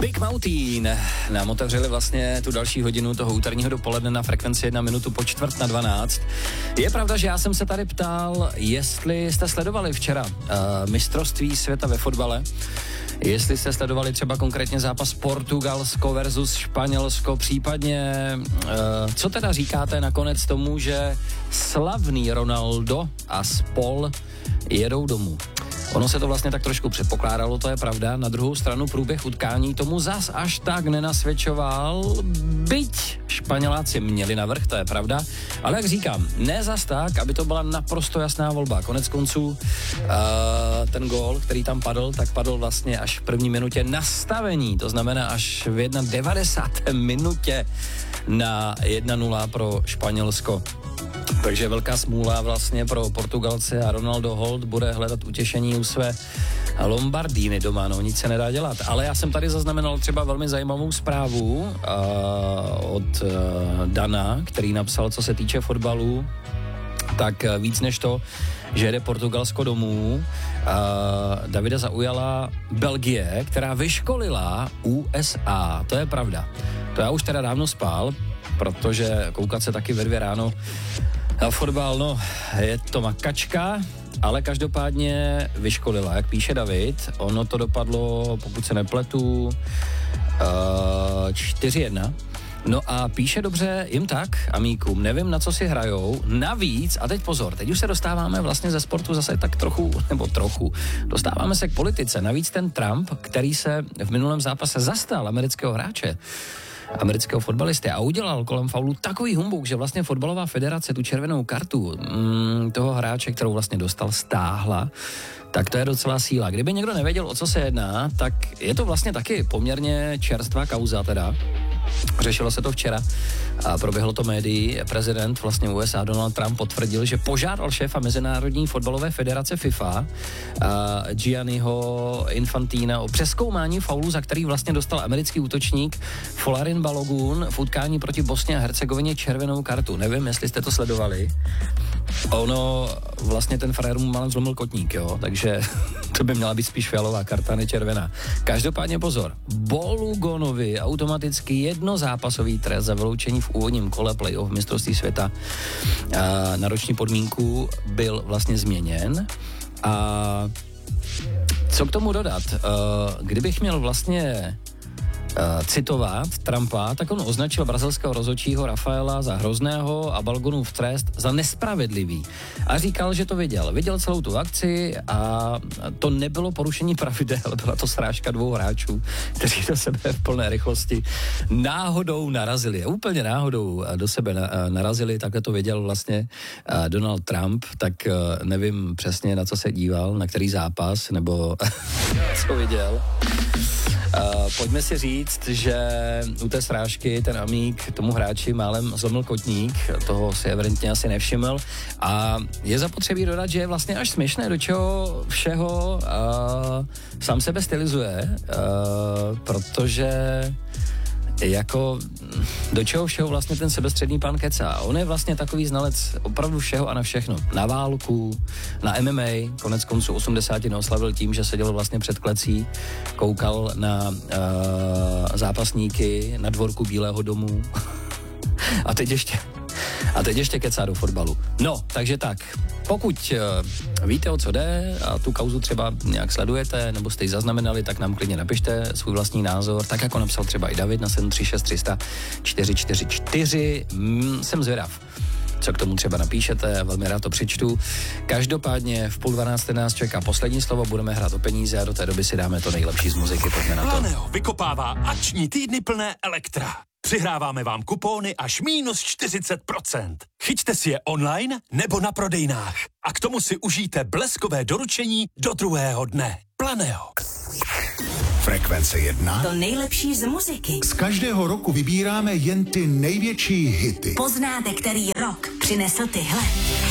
Big Mountain nám otevřeli vlastně tu další hodinu toho úterního dopoledne na frekvenci 1 minutu po 11:45. Je pravda, že já jsem se tady ptal, jestli jste sledovali včera mistrovství světa ve fotbale, jestli jste sledovali třeba konkrétně zápas Portugalsko versus Španělsko, případně co teda říkáte nakonec tomu, že slavný Ronaldo a spol jedou domů. Ono se to vlastně tak trošku předpokládalo, to je pravda. Na druhou stranu průběh utkání tomu zas až tak nenasvědčoval, byť Španěláci měli navrch, to je pravda. Ale jak říkám, ne zas tak, aby to byla naprosto jasná volba. Konec konců ten gól, který tam padl, tak padl vlastně až v první minutě nastavení. To znamená až v 91. minutě na 1-0 pro Španělsko. Takže velká smůla vlastně pro Portugalce a Ronaldo Holt bude hledat utěšení u své Lombardíny doma, no nic se nedá dělat. Ale já jsem tady zaznamenal třeba velmi zajímavou zprávu od Dana, který napsal, co se týče fotbalu, tak víc než to, že jede Portugalsko domů, Davida zaujala Belgie, která vyškolila USA, to je pravda. To já už teda dávno spál, protože koukat se taky ve 2 ráno na fotbal, no, je to makačka, ale každopádně vyškolila, jak píše David, ono to dopadlo, pokud se nepletu, 4-1. No a píše dobře jim tak, amíkům, nevím, na co si hrajou, navíc, a teď pozor, teď už se dostáváme vlastně ze sportu zase tak trochu, dostáváme se k politice, navíc ten Trump, který se v minulém zápase zastal amerického hráče, amerického fotbalisty a udělal kolem faulu takový humbuk, že vlastně fotbalová federace tu červenou kartu toho hráče, kterou vlastně dostal, stáhla, tak to je docela síla. Kdyby někdo nevěděl, o co se jedná, tak je to vlastně taky poměrně čerstvá kauza teda. Řešilo se to včera a proběhlo to médií. Prezident vlastně USA Donald Trump potvrdil, že požádal šéfa Mezinárodní fotbalové federace FIFA Gianniho Infantina o přezkoumání faulu, za který vlastně dostal americký útočník Folarin Balogun v utkání proti Bosně a Hercegovině červenou kartu. Nevím, jestli jste to sledovali. Ono vlastně ten frajer mu málem zlomil kotník, jo, takže to by měla být spíš fialová karta, ne červená. Každopádně pozor, Balogunovi automaticky jednozápasový trest za vyloučení v úvodním kole playoff mistrovství světa na roční podmínku byl vlastně změněn. A co k tomu dodat? Kdybych měl vlastně citovat Trumpa, tak on označil brazilského rozhodčího Rafaela za hrozného a Balogunův trest za nespravedlivý. A říkal, že to viděl. Viděl celou tu akci a to nebylo porušení pravidel, byla to srážka 2 hráčů, kteří do sebe v plné rychlosti náhodou narazili. Úplně náhodou do sebe narazili, takhle to viděl vlastně Donald Trump, tak nevím přesně, na co se díval, na který zápas, nebo co viděl. Pojďme si říct, že u té srážky ten amík tomu hráči málem zlomil kotník, toho si evidentně asi nevšiml a je zapotřebí dodat, že je vlastně až směšné, do čeho všeho sám sebe stylizuje, protože jako do čeho všeho vlastně ten sebestředný pán kecá. On je vlastně takový znalec opravdu všeho a na všechno. Na válku, na MMA, konec konců 80 oslavil tím, že seděl vlastně před klecí, koukal na zápasníky na dvorku Bílého domu a teď ještě kecá do fotbalu. No, takže tak. Pokud víte, o co jde a tu kauzu třeba nějak sledujete nebo jste ji zaznamenali, tak nám klidně napište svůj vlastní názor, tak jako napsal třeba i David na 736 300 444. Jsem zvědav, co k tomu třeba napíšete, velmi rád to přečtu. Každopádně v 11:30 nás čeká poslední slovo, budeme hrát o peníze a do té doby si dáme to nejlepší z muziky, pojďme na to. Planeo vykopává akční týdny plné Elektra. Přihráváme vám kupóny až minus 40%. Chyťte si je online nebo na prodejnách. A k tomu si užijte bleskové doručení do 2. dne. Planeo. Frekvence 1. To nejlepší z muziky. Z každého roku vybíráme jen ty největší hity. Poznáte, který rok přinesl tyhle.